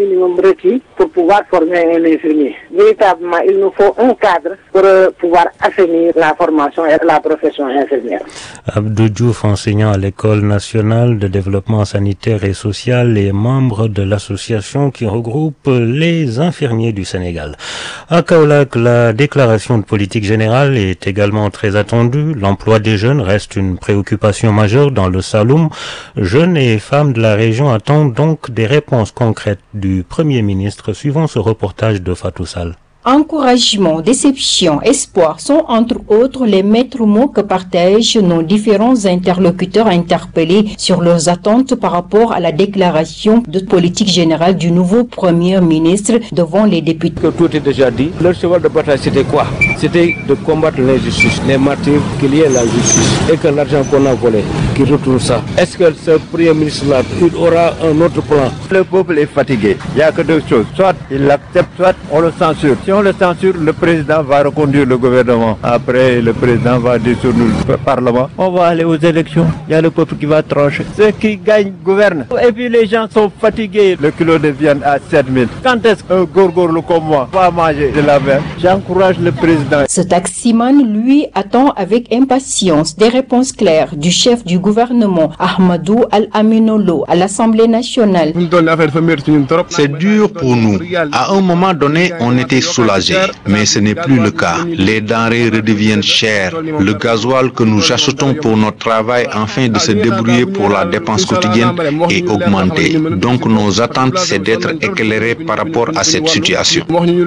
minimum requis pour pouvoir former un infirmier. Véritablement, il nous faut un cadre pour pouvoir assainir la formation et la profession infirmière. Abdou Diouf, enseignant à l'École nationale de développement sanitaire et social et membre de l'association qui regroupe les infirmiers du Sénégal. À Kaolack, la déclaration de politique générale est également très attendue. L'emploi des jeunes reste une préoccupation majeure dans le Saloum. Jeunes et femmes de la région attendent donc des réponses concrètes du Premier ministre, suivant ce reportage de Fatou Sall. Encouragement, déception, espoir sont entre autres les maîtres mots que partagent nos différents interlocuteurs interpellés sur leurs attentes par rapport à la déclaration de politique générale du nouveau Premier ministre devant les députés. Que tout est déjà dit. Leur cheval de bataille, c'était quoi? C'était de combattre l'injustice, les martyrs, qu'il y ait la justice et que l'argent qu'on a volé, qu'il retrouve ça. Est-ce que ce Premier ministre-là, il aura un autre plan? Le peuple est fatigué. Il n'y a que deux choses. Soit il l'accepte, soit on le censure. Si on le censure, le président va reconduire le gouvernement. Après, le président va dissoudre le Parlement. On va aller aux élections. Il y a le peuple qui va trancher. Ceux qui gagnent gouvernent. Et puis les gens sont fatigués. Le kilo de viande à 7 000. Quand est-ce qu'un gorgorlo comme moi va manger de la viande? J'encourage le président. Ce taximan, lui, attend avec impatience des réponses claires du chef du gouvernement, Ahmadou Al-Aminolo, à l'Assemblée nationale. C'est dur pour nous. À un moment donné, on était soulagés, mais ce n'est plus le cas. Les denrées redeviennent chères. Le gasoil que nous achetons pour notre travail afin de se débrouiller pour la dépense quotidienne est augmenté. Donc nos attentes, c'est d'être éclairés par rapport à cette situation.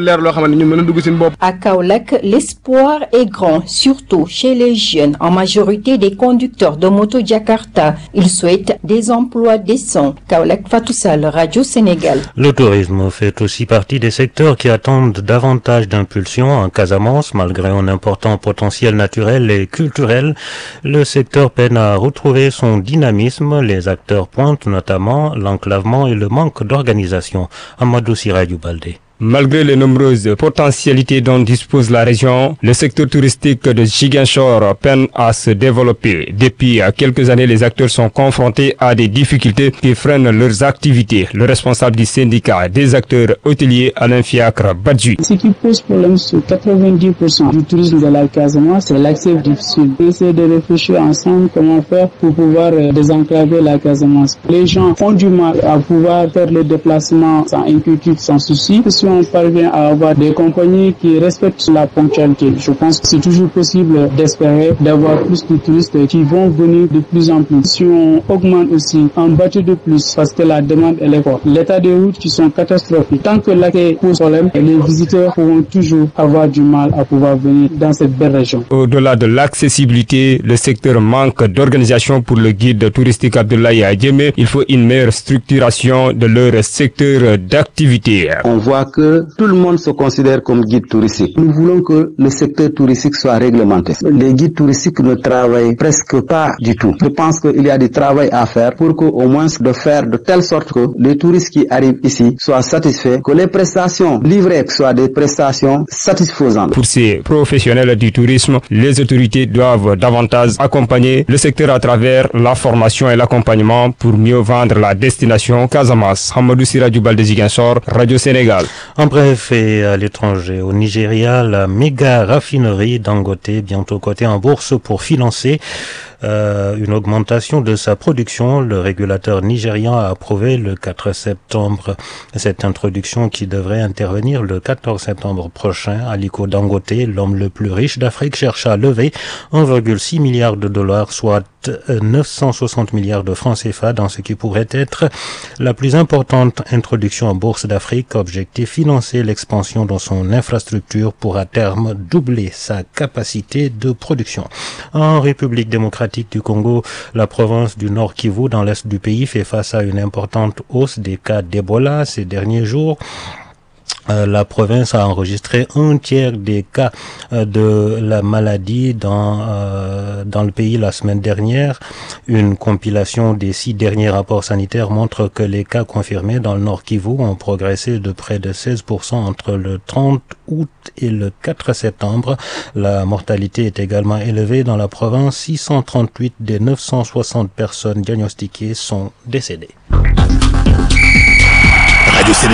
À Kaolack, l'espoir est grand, surtout chez les jeunes, en majorité des conducteurs de moto Jakarta. Ils souhaitent des emplois décents. Kaolack, Fatou Sall, Radio Sénégal. Le tourisme fait aussi partie des secteurs qui attendent davantage d'impulsion en Casamance. Malgré un important potentiel naturel et culturel, le secteur peine à retrouver son dynamisme. Les acteurs pointent notamment l'enclavement et le manque d'organisation. Amadou Sirajou Baldé. Malgré les nombreuses potentialités dont dispose la région, le secteur touristique de Ziguinchor peine à se développer. Depuis quelques années, les acteurs sont confrontés à des difficultés qui freinent leurs activités. Le responsable du syndicat des acteurs hôteliers, Alain Fiacre Badji. Ce qui pose problème sur 90% du tourisme de la Casamance, c'est l'accès difficile. Essayer de réfléchir ensemble comment faire pour pouvoir désenclaver la Casamance. Les gens ont du mal à pouvoir faire le déplacement sans inquiétude, sans souci. Si on parvient à avoir des compagnies qui respectent la ponctualité, je pense que c'est toujours possible d'espérer d'avoir plus de touristes qui vont venir de plus en plus. Si on augmente aussi un bateau de plus, parce que la demande elle est forte. L'état des routes qui sont catastrophiques. Tant que l'accès pose problème, les visiteurs pourront toujours avoir du mal à pouvoir venir dans cette belle région. Au-delà de l'accessibilité, le secteur manque d'organisation pour le guide touristique Abdoulaye Adjemé. Il faut une meilleure structuration de leur secteur d'activité. On voit que tout le monde se considère comme guide touristique. Nous voulons que le secteur touristique soit réglementé. Les guides touristiques ne travaillent presque pas du tout. Je pense qu'il y a du travail à faire pour qu'au moins de faire de telle sorte que les touristes qui arrivent ici soient satisfaits, que les prestations livrées soient des prestations satisfaisantes. Pour ces professionnels du tourisme, les autorités doivent davantage accompagner le secteur à travers la formation et l'accompagnement pour mieux vendre la destination Casamance. Hamadou Sirajou Baldé Ziguinchor, Radio Sénégal. En bref, et à l'étranger, au Nigeria, la méga raffinerie Dangote, bientôt cotée en bourse pour financer une augmentation de sa production. Le régulateur nigérian a approuvé le 4 septembre cette introduction qui devrait intervenir le 14 septembre prochain. Aliko Dangote, l'homme le plus riche d'Afrique, cherche à lever 1,6 milliard de dollars, soit 960 milliards de francs CFA dans ce qui pourrait être la plus importante introduction en bourse d'Afrique. Objectif, financer l'expansion dans son infrastructure pour à terme doubler sa capacité de production. En République démocratique du Congo, la province du Nord Kivu dans l'est du pays fait face à une importante hausse des cas d'Ebola ces derniers jours. La province a enregistré un tiers des cas de la maladie dans le pays la semaine dernière. Une compilation des 6 derniers rapports sanitaires montre que les cas confirmés dans le Nord Kivu ont progressé de près de 16% entre le 30 août et le 4 septembre. La mortalité est également élevée dans la province. 638 des 960 personnes diagnostiquées sont décédées.